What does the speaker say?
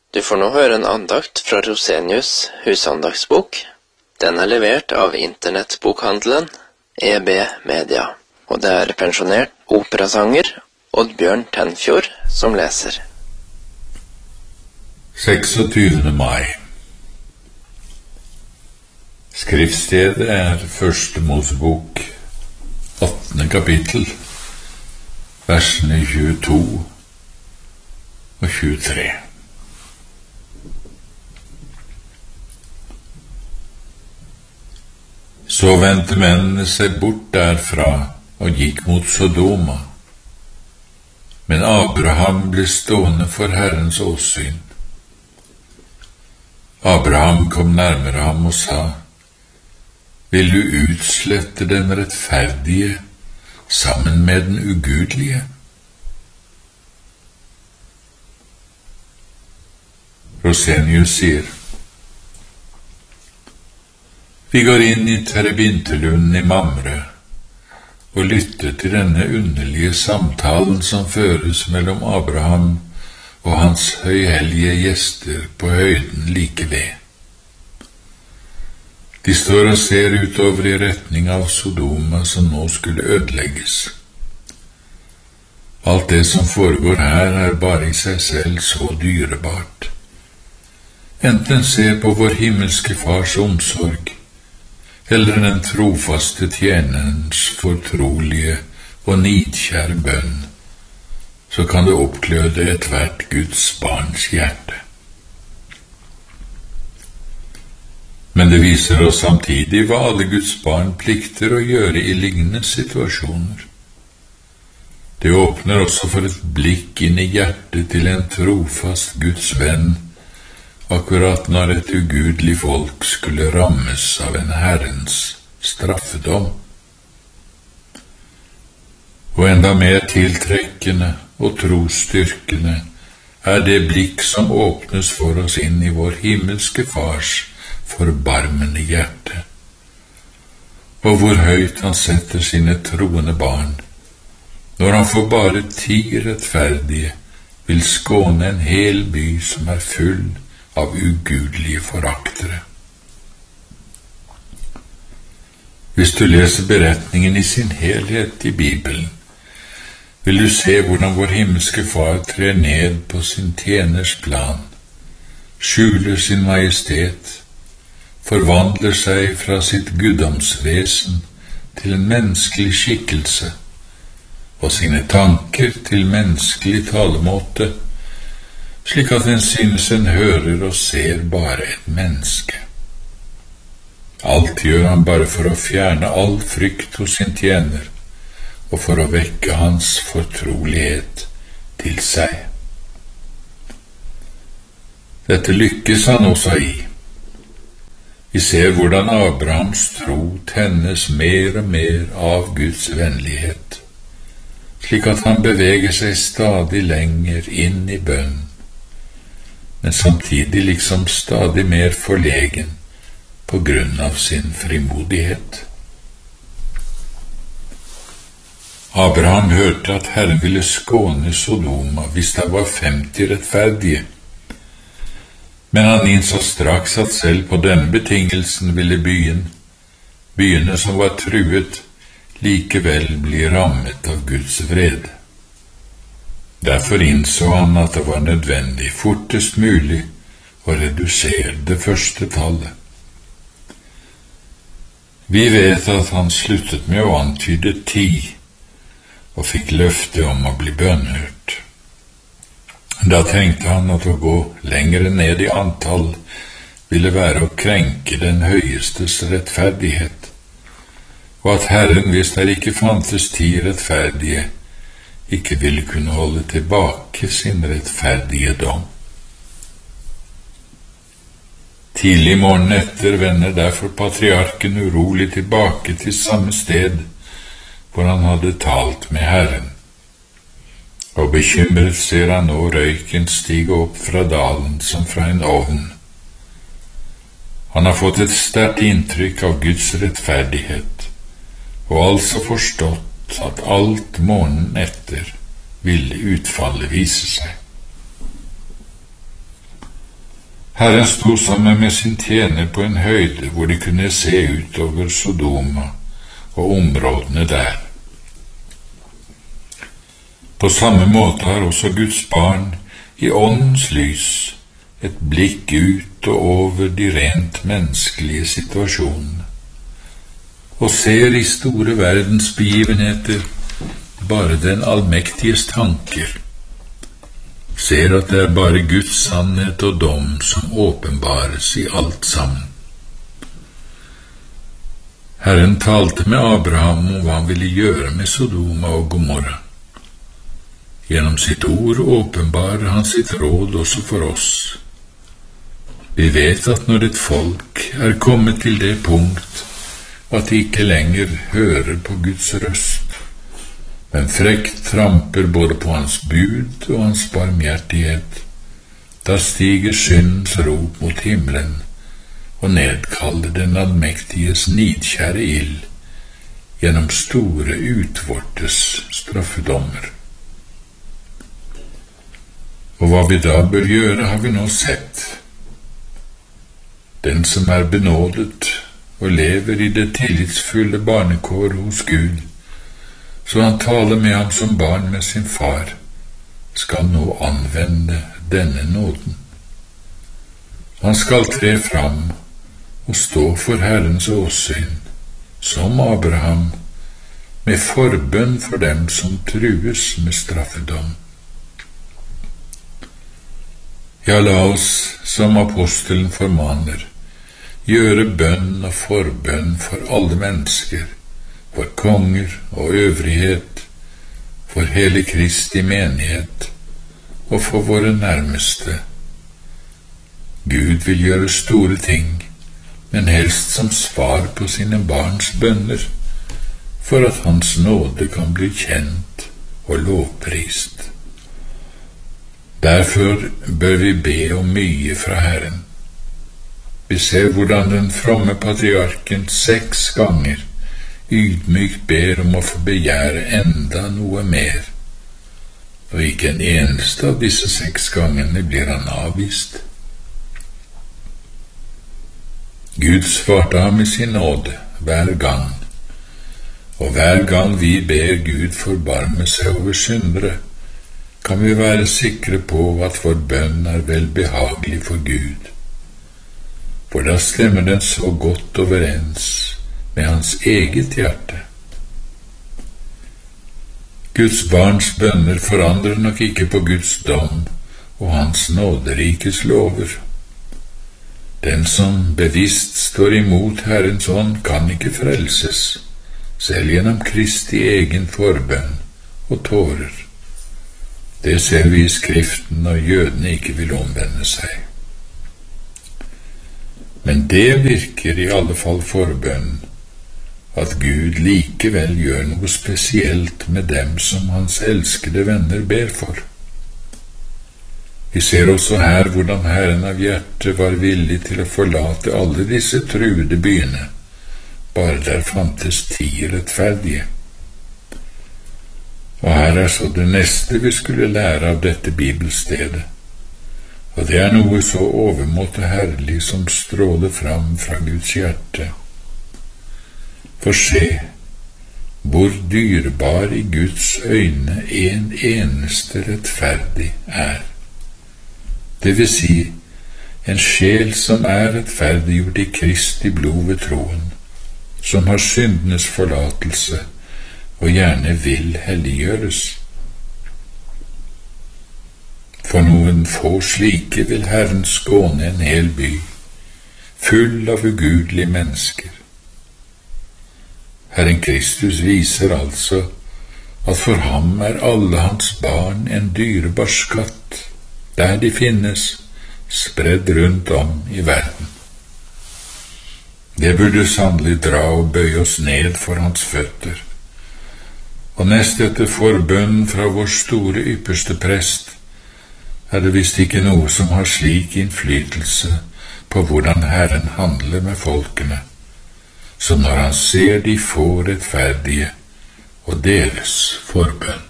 Du får nå høre en andakt fra Rosenius husandagsbok. Den er levert av internettbokhandelen EB Media, og det er pensjonert operasanger Oddbjørn Tenfjord som leser. 26. mai. Skriftstedet er Første Mosebok, 18. kapittel, versene 22 og 23. Så vendte mennene seg bort derfra og gikk mot Sodoma. Men Abraham ble stående for Herrens åsyn. Abraham kom nærmere ham og sa: Vil du utslette den rettferdige sammen med den ugudelige? Rosenius sier: Vi går inn i Terebintelunden i Mamre og lytter til denne underlige samtalen som føres mellom Abraham og hans høyhellige gjester på høyden like ved. De står og ser utover i retning av Sodoma som nå skulle ødelegges. Alt det som foregår her er bare i seg selv så dyrebart. Enten ser på vår himmelske Fars omsorg, eller den trofaste tjenerens fortrolige og nidkjære bønn, så kan det oppgløde ethvert Guds barns hjerte. Men det viser oss samtidig hva alle Guds barn plikter å gjøre i lignende situasjoner. Det åpner også for et blikk inn i hjertet til en trofast Guds venn, akkurat når et ugudelig folk skulle rammes av en Herrens straffedom. Og enda mer tiltrekkende og trosstyrkende er det blikk som åpnes for oss inn i vår himmelske Fars forbarmende hjerte, og hvor høyt han setter sine troende barn, når han for bare 10 rettferdige vil skåne en hel by som er full av ugudelige foraktere. Hvis du leser beretningen i sin helhet i Bibelen, vil du se hvordan vår himmelske Far trer ned på sin tjeners plan, skjuler sin majestet, forvandler seg fra sitt guddomsvesen til en menneskelig skikkelse, og sine tanker til menneskelig talemåte, slik at en synes en hører og ser bare et menneske. Alt gjør han bare for å fjerne all frykt hos sin tjener, og for å vekke hans fortrolighet til seg. Dette lykkes han også i. Vi ser hvordan Abrahams tro tennes mer og mer av Guds vennlighet, slik at han beveger seg stadig lenger inn i bønn, men samtidig liksom stadig mer forlegen på grunn av sin frimodighet. Abraham hørte at Herren ville skåne Sodoma hvis det var 50 rettferdige, men han innså straks at selv på denne betingelsen ville byene som var truet, likevel bli rammet av Guds vrede. Derfor innså han at det var nødvendig fortest mulig å redusere det første tallet. Vi vet at han sluttet med å antyde 10, og fikk løfte om å bli bønnhørt. Da tenkte han at å gå lenger ned i antall ville være å krenke den høyestes rettferdighet, og at Herren, hvis det ikke fantes 10 rettferdige, ikke ville kunne holde tilbake sin rettferdige dom. Tidlig morgenen etter vender derfor patriarken urolig tilbake til samme sted hvor han hadde talt med Herren, og bekymret ser han nå røyken stige opp fra dalen som fra en ovn. Han har fått et sterkt inntrykk av Guds rettferdighet, og altså forstått at alt morgenen etter ville utfallet vise seg. Herren sto sammen med sin tjener på en høyde hvor de kunne se utover Sodoma og områdene der. På samme måte har også Guds barn i åndens lys et blikk ut og over de rent menneskelige situasjonene, og ser i store verdensbegivenheter bare den allmektiges tanker, ser at det er bare Guds sannhet og dom som åpenbares i alt sammen. Herren talte med Abraham om hva han ville gjøre med Sodoma og Gomorra. Gjennom sitt ord åpenbarer han sitt råd også for oss. Vi vet at når et folk er kommet til det punkt at de ikke lenger hører på Guds røst, men frekt tramper både på hans bud og hans barmhjertighet, da stiger syndens rop mot himmelen og nedkaller den allmektiges nidkjære ild gjennom store utvortes straffedommer. Og hva vi da bør gjøre, har vi nå sett. Den som er benådet og lever i det tillitsfulle barnekår hos Gud, så han taler med ham som barn med sin far, skal nå anvende denne nåden. Han skal tre fram og stå for Herrens åsyn, som Abraham, med forbønn for dem som trues med straffedom. Ja, la oss, som apostelen formaner, gjøre bønn og forbønn for alle mennesker, for konger og øvrighet, for hele Kristi menighet og for våre nærmeste. Gud vil gjøre store ting, men helst som svar på sine barns bønner, for at hans nåde kan bli kjent og lovprist. Derfor bør vi be om mye fra Herren. Vi ser hvordan den fromme patriarken 6 ganger ydmykt ber om å få begjære enda noe mer, og ikke en eneste av disse 6 gangene blir han avvist. Gud svarte ham i sin nåde hver gang, og hver gang vi ber Gud forbarme seg over syndere, kan vi være sikre på at vår bønn er velbehagelig for Gud, for da stemmer den så godt overens med hans eget hjerte. Guds barns bønner forandrer nok ikke på Guds dom og hans nåderikes lover. Den som bevisst står imot Herrens ånd, kan ikke frelses, selv gjennom Kristi egen forbønn og tårer. Det ser vi i Skriften når jødene ikke vil omvende seg. Men det virker i alle fall forbønn, at Gud likevel gjør noe spesielt med dem som hans elskede venner ber for. Vi ser også her hvordan Herren av hjertet var villig til å forlate alle disse truede byene, bare der fantes 10 rettferdige. Og her er så det neste vi skulle lære av dette bibelstedet, og det er noe så overmåte herlig som stråler fram fra Guds hjerte. For se, hvor dyrebar i Guds øyne en eneste rettferdig er. Det vil si, en sjel som er rettferdiggjort i Kristi blod ved troen, som har syndenes forlatelse og gjerne vil helliggjøres. For noen få slike vil Herren skåne en hel by, full av ugudelige mennesker. Herren Kristus viser altså at for ham er alle hans barn en dyrebar skatt, der de finnes, spredd rundt om i verden. Det burde sannelig dra og bøye oss ned for hans føtter. Og nest etter forbønn fra vår store ypperste prest, er det visst ikke noe som har slik innflytelse på hvordan Herren handler med folkene, som når han ser de få rettferdige og deres forbønn.